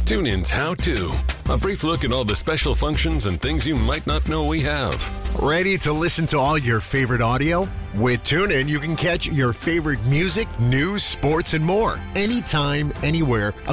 TuneIn's How To. A brief look at all the special functions and things you might not know we have. Ready to listen to all your favorite audio? With TuneIn, you can catch your favorite music, news, sports, and more anytime, anywhere